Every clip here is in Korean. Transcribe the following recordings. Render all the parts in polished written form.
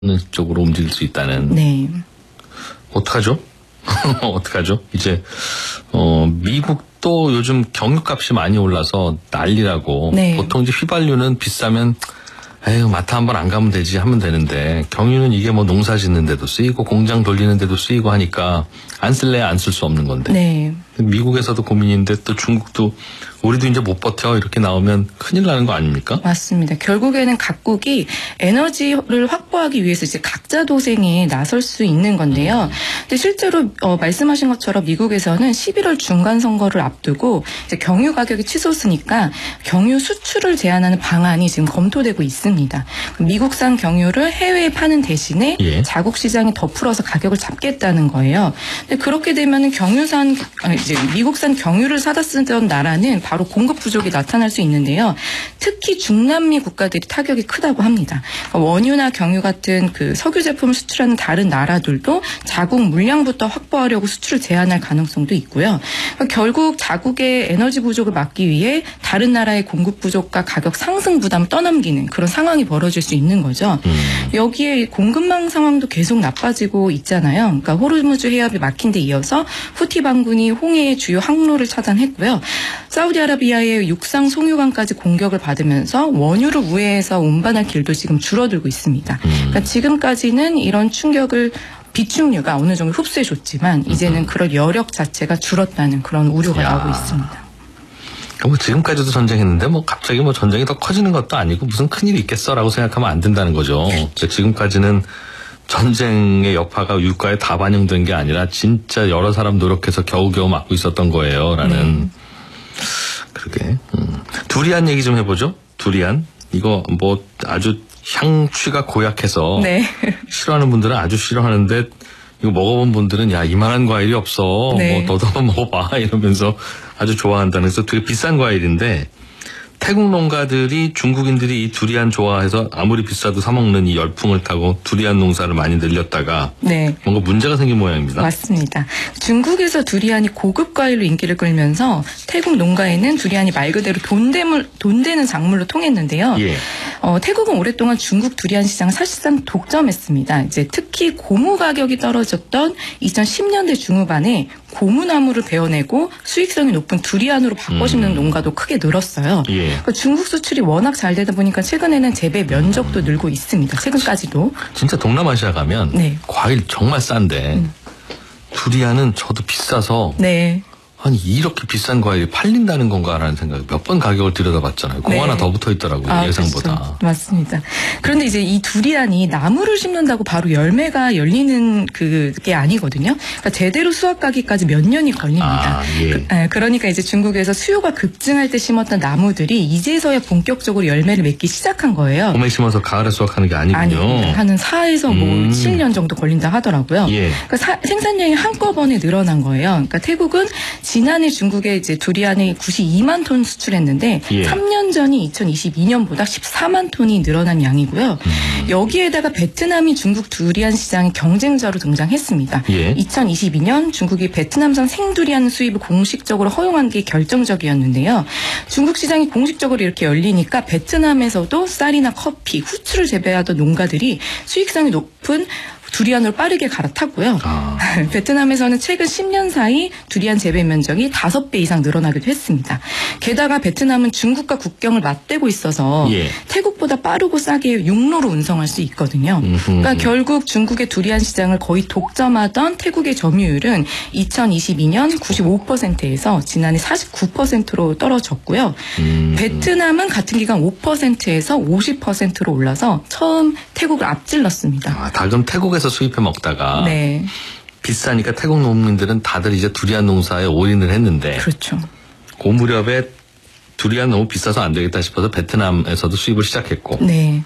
쪽으로 움직일 수 있다는. 네. 어떡하죠? 어떡하죠? 이제 미국도 요즘 경유값이 많이 올라서 난리라고. 네. 보통 이제 휘발유는 비싸면 에휴 마트 한번 안 가면 되지 하면 되는데, 경유는 이게 뭐 농사 짓는 데도 쓰이고 공장 돌리는 데도 쓰이고 하니까 안 쓸래야 안 쓸 수 없는 건데. 네. 미국에서도 고민인데 또 중국도 우리도 이제 못 버텨 이렇게 나오면 큰일 나는 거 아닙니까? 맞습니다. 결국에는 각국이 에너지를 확보하기 위해서 이제 각자 도생에 나설 수 있는 건데요. 근데 실제로 말씀하신 것처럼 미국에서는 11월 중간 선거를 앞두고 이제 경유 가격이 치솟으니까 경유 수출을 제한하는 방안이 지금 검토되고 있습니다. 미국산 경유를 해외에 파는 대신에 예. 자국 시장에 더 풀어서 가격을 잡겠다는 거예요. 근데 그렇게 되면은 이제 미국산 경유를 사다 쓰던 나라는 바로 공급 부족이 나타날 수 있는데요. 특히 중남미 국가들이 타격이 크다고 합니다. 원유나 경유 같은 그 석유 제품을 수출하는 다른 나라들도 자국 물량부터 확보하려고 수출을 제한할 가능성도 있고요. 결국 자국의 에너지 부족을 막기 위해 다른 나라의 공급 부족과 가격 상승 부담을 떠넘기는 그런 상황이 벌어질 수 있는 거죠. 여기에 공급망 상황도 계속 나빠지고 있잖아요. 그러니까 호르무즈 해협이 막힌 데 이어서 후티 반군이 홍해의 주요 항로를 차단했고요. 사우디아라비아의 육상 송유관까지 공격을 받으면서 원유를 우회해서 운반할 길도 지금 줄어들고 있습니다. 그러니까 지금까지는 이런 충격을 비축유가 어느 정도 흡수해줬지만 이제는 그럴 여력 자체가 줄었다는 그런 우려가 나오고 있습니다. 뭐 지금까지도 전쟁했는데 뭐 갑자기 뭐 전쟁이 더 커지는 것도 아니고 무슨 큰일이 있겠어라고 생각하면 안 된다는 거죠. 그러니까 지금까지는 전쟁의 여파가 유가에 다 반영된 게 아니라 진짜 여러 사람 노력해서 겨우겨우 막고 있었던 거예요라는. 그러게. 두리안 얘기 좀 해보죠. 두리안. 이거 뭐 아주 향취가 고약해서 네. 싫어하는 분들은 아주 싫어하는데, 이거 먹어본 분들은 야 이만한 과일이 없어. 네. 뭐 너도 한번 먹어봐 이러면서 아주 좋아한다는. 그래서 되게 비싼 과일인데, 태국 농가들이 중국인들이 이 두리안 좋아해서 아무리 비싸도 사 먹는 이 열풍을 타고 두리안 농사를 많이 늘렸다가 네. 뭔가 문제가 생긴 모양입니다. 맞습니다. 중국에서 두리안이 고급 과일로 인기를 끌면서 태국 농가에는 두리안이 말 그대로 돈 되는 작물로 통했는데요. 예. 태국은 오랫동안 중국 두리안 시장을 사실상 독점했습니다. 이제 특히 고무 가격이 떨어졌던 2010년대 중후반에 고무나무를 베어내고 수익성이 높은 두리안으로 바꿔 심는 농가도 크게 늘었어요. 예. 그러니까 중국 수출이 워낙 잘 되다 보니까 최근에는 재배 면적도 늘고 있습니다. 최근까지도. 진짜 동남아시아 가면 네. 과일 정말 싼데 두리안은 저도 비싸서 네. 아니 이렇게 비싼 과일이 팔린다는 건가라는 생각이 몇 번 가격을 들여다봤잖아요. 공 네. 하나 더 붙어 있더라고요. 예상보다. 그렇죠. 맞습니다. 그런데 이제 이 두리안이 나무를 심는다고 바로 열매가 열리는 그게 아니거든요. 그러니까 제대로 수확하기까지 몇 년이 걸립니다. 예. 그러니까 이제 중국에서 수요가 급증할 때 심었던 나무들이 이제서야 본격적으로 열매를 맺기 시작한 거예요. 봄에 심어서 가을에 수확하는 게 아니군요. 아닙니다. 한 4에서 뭐 7년 정도 걸린다 하더라고요. 예. 그러니까 생산량이 한꺼번에 늘어난 거예요. 그러니까 태국은 지난해 중국에 이제 두리안이 92만 톤 수출했는데 예. 3년 전이 2022년보다 14만 톤이 늘어난 양이고요. 여기에다가 베트남이 중국 두리안 시장의 경쟁자로 등장했습니다. 예. 2022년 중국이 베트남산 생두리안 수입을 공식적으로 허용한 게 결정적이었는데요. 중국 시장이 공식적으로 이렇게 열리니까 베트남에서도 쌀이나 커피, 후추를 재배하던 농가들이 수익성이 높은 두리안으로 빠르게 갈아탔고요. 베트남에서는 최근 10년 사이 두리안 재배 면적이 5배 이상 늘어나기도 했습니다. 게다가 베트남은 중국과 국경을 맞대고 있어서 예. 태국보다 빠르고 싸게 육로로 운송할 수 있거든요. 그러니까 결국 중국의 두리안 시장을 거의 독점하던 태국의 점유율은 2022년 95%에서 지난해 49%로 떨어졌고요. 베트남은 같은 기간 5%에서 50%로 올라서 처음 태국을 앞질렀습니다. 닭은 태국에서 수입해 먹다가 네. 비싸니까 태국 농민들은 다들 이제 두리안 농사에 올인을 했는데, 그렇죠. 그 무렵에 두리안 너무 비싸서 안 되겠다 싶어서 베트남에서도 수입을 시작했고, 네.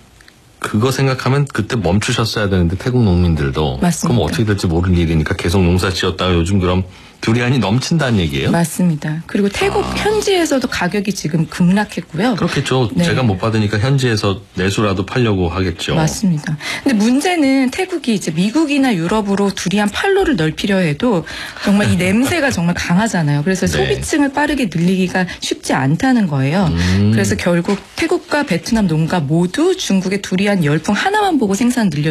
그거 생각하면 그때 멈추셨어야 되는데 태국 농민들도. 맞습니다. 그럼 어떻게 될지 모르는 일이니까 계속 농사 지었다가 요즘 그럼 두리안이 넘친다는 얘기예요? 맞습니다. 그리고 태국 현지에서도 가격이 지금 급락했고요. 그렇겠죠. 네. 제가 못 받으니까 현지에서 내수라도 팔려고 하겠죠. 맞습니다. 근데 문제는 태국이 이제 미국이나 유럽으로 두리안 판로를 넓히려 해도 정말 이 냄새가 정말 강하잖아요. 그래서 네. 소비층을 빠르게 늘리기가 쉽지 않다는 거예요. 그래서 결국 태국과 베트남 농가 모두 중국의 두리안 열풍 하나만 보고 생산 늘려